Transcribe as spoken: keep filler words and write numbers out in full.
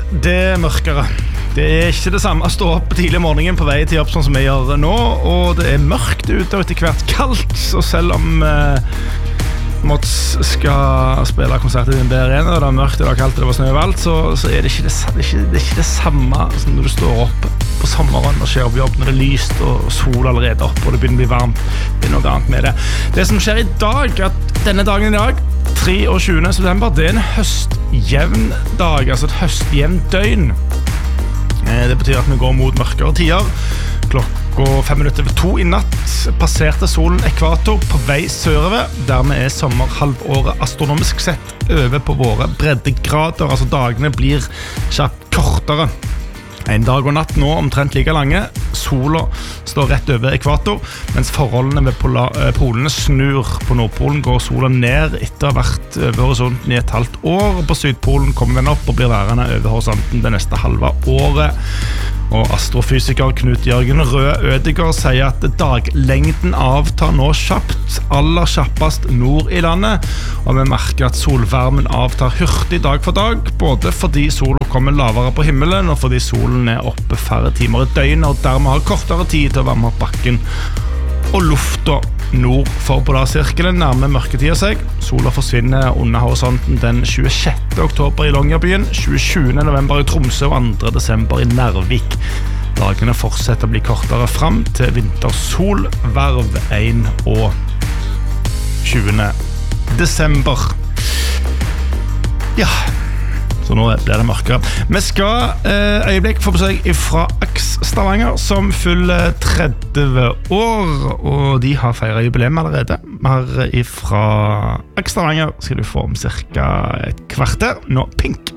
det mørkere. Det er ikke det samme å stå opp tidlig om morgenen på vei til jobb sånn som vi gjør nå, og det er mørkt ute og etter hvert kaldt, så selv om eh, Mods skal spille konsert i den bedre igjen, og det er mørkt, det er kaldt, det var snø overalt, så, så er det ikke det, det, er ikke, det er ikke det samme som når du står opp på sommeren og skjer opp jobb når det er lyst og sol allerede opp og det begynner å bli varmt. Det er noe annet med det. Det som skjer i dag, at denne dagen i dag, treogtjugende september, det er en høstjevn dag, altså et høstjevn døgn. Det betyr at vi går mot mørkere tider. Klokka fem minutter over to i natt passerte solen ekvator på vei sørover. Dermed er sommerhalvåret astronomisk sett over på våre breddegrader. Altså dagene blir kjapt kortere. En dag og natt nå omtrent like lange. Sola står rett over ekvator, mens forholdene ved pola- polene snur. På Nordpolen går sola ned etter å ha vært over horisonten i et halvt år. På Sydpolen kommer den opp og blir værende over horisonten det neste halve året. Og astrofysiker Knut Jørgen Røe Ødegård sier at daglengden avtar nå kjapt, aller kjappest nord i landet, og vi merker at solvarmen avtar hurtig dag for dag, både fordi solen kommer lavere på himmelen, og fordi solen er oppe færre timer i døgnet, og dermed har kortere tid til å varme opp bakken. Og lufta nord for polarsirkelen nærmer mørketida seg. Sola forsvinner under horisonten den tjuesjette oktober i Longyearbyen, tjuesjuende november i Tromsø og andre desember i Narvik. Dagene fortsetter å bli kortere frem til vintersol, verv en og tjuende desember. Ja, så nå blir det mørkere. Vi skal eh, øyeblikk få besøk fra Aks Stavanger, som fyller tretti år, og de har feiret jubileum allerede. Her fra Aks Stavanger skal du få om cirka et kvarter. Nå Pink.